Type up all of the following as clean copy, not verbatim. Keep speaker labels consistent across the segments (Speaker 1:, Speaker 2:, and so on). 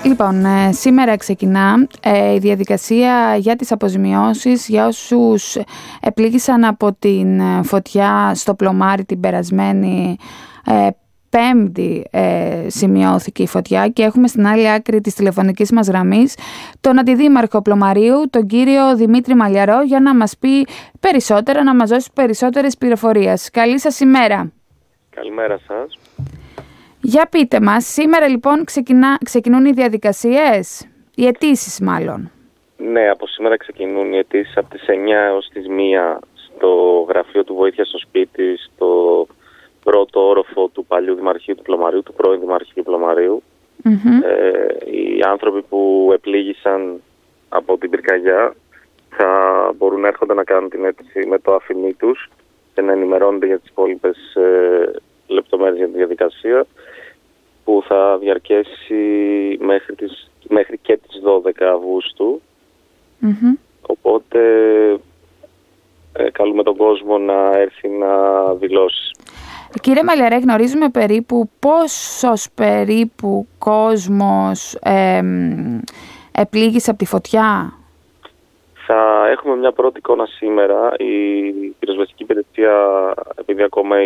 Speaker 1: Λοιπόν, σήμερα ξεκινά η διαδικασία για τις αποζημιώσεις για όσους επλήγησαν από την φωτιά στο Πλωμάρι την περασμένη Πέμπτη. Σημειώθηκε η φωτιά και έχουμε στην άλλη άκρη της τηλεφωνικής μας γραμμής τον Αντιδήμαρχο Πλωμαρίου, τον κύριο Δημήτρη Μαλιαρό, για να μας πει περισσότερα, να μας δώσει περισσότερες πληροφορίες. Καλή σας ημέρα.
Speaker 2: Καλημέρα σας.
Speaker 1: Για πείτε μας, σήμερα λοιπόν ξεκινούν οι διαδικασίες, οι αιτήσεις μάλλον.
Speaker 2: Ναι, από σήμερα ξεκινούν οι αιτήσεις από τις 9 έως τις 1 στο γραφείο του Βοήθεια στο σπίτι, στο πρώτο όροφο του παλιού Δημαρχείου του Πλωμαρίου, του πρώην Δημαρχείου Πλωμαρίου. Οι άνθρωποι που επλήγησαν από την πυρκαγιά θα μπορούν να έρχονται να κάνουν την αίτηση με το αφημί τους και να ενημερώνονται για τις υπόλοιπες λεπτομέρειες για τη διαδικασία, που θα διαρκέσει μέχρι και τις 12 Αυγούστου. Οπότε καλούμε τον κόσμο να έρθει να δηλώσει.
Speaker 1: Κύριε Μαλιαρέ, γνωρίζουμε πόσος περίπου κόσμος επλήγησε από τη φωτιά?
Speaker 2: Θα έχουμε μια πρώτη εικόνα σήμερα. Η πυροσβεστική υπηρεσία, επειδή ακόμα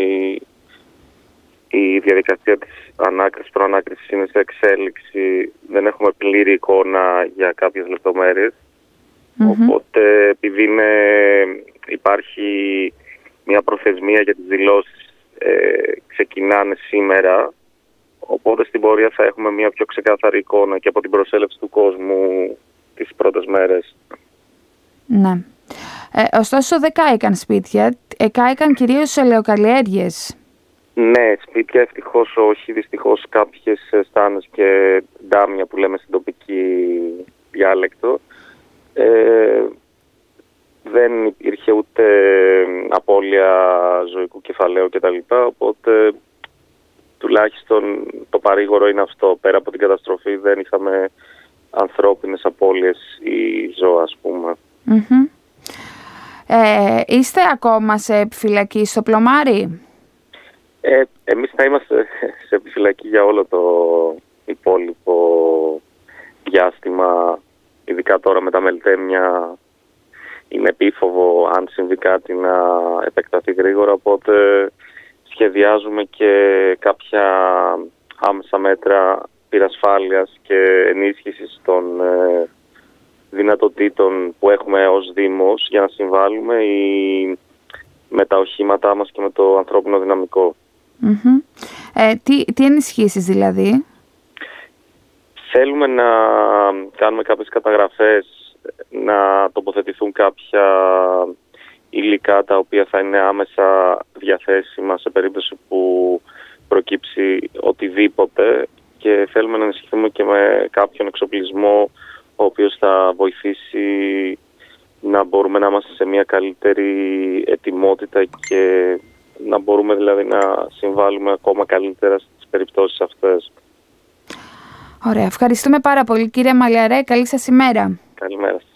Speaker 2: η διαδικασία της προανάκρισης είναι σε εξέλιξη, δεν έχουμε πλήρη εικόνα για κάποιες λεπτομέρειες. Οπότε, επειδή υπάρχει μια προθεσμία για τις δηλώσεις, ξεκινάνε σήμερα, οπότε στην πορεία θα έχουμε μια πιο ξεκάθαρη εικόνα και από την προσέλευση του κόσμου τις πρώτες μέρες.
Speaker 1: Ναι. Ωστόσο δεν κάηκαν σπίτια, κάηκαν κυρίως ελαιοκαλλιέργειες.
Speaker 2: Ναι, σπίτια ευτυχώς όχι, δυστυχώς κάποιες στάνες και ντάμια που λέμε στην τοπική διάλεκτο. Δεν υπήρχε ούτε απώλεια ζωικού κεφαλαίου κτλ. Οπότε τουλάχιστον το παρήγορο είναι αυτό. Πέρα από την καταστροφή δεν είχαμε ανθρώπινες απώλειες ή ζώα, ας πούμε.
Speaker 1: Είστε ακόμα σε επιφυλακή στο Πλωμάρι?
Speaker 2: Εμείς θα είμαστε σε επιφυλακή για όλο το υπόλοιπο διάστημα, ειδικά τώρα με τα μελτέμια. Είναι επίφοβο αν συμβεί κάτι να επεκταθεί γρήγορα, οπότε σχεδιάζουμε και κάποια άμεσα μέτρα πυρασφάλειας και ενίσχυσης των δυνατοτήτων που έχουμε ως Δήμος για να συμβάλλουμε με τα οχήματά μας και με το ανθρώπινο δυναμικό.
Speaker 1: Τι ενισχύσεις δηλαδή?
Speaker 2: Θέλουμε να κάνουμε κάποιες καταγραφές, να τοποθετηθούν κάποια υλικά τα οποία θα είναι άμεσα διαθέσιμα σε περίπτωση που προκύψει οτιδήποτε, και θέλουμε να ενισχυθούμε και με κάποιον εξοπλισμό ο οποίος θα βοηθήσει να μπορούμε να είμαστε σε μια καλύτερη ετοιμότητα και να μπορούμε δηλαδή να συμβάλλουμε ακόμα καλύτερα στις περιπτώσεις αυτές.
Speaker 1: Ωραία, ευχαριστούμε πάρα πολύ κύριε Μαλιαρέ, καλή σας ημέρα.
Speaker 2: Καλημέρα.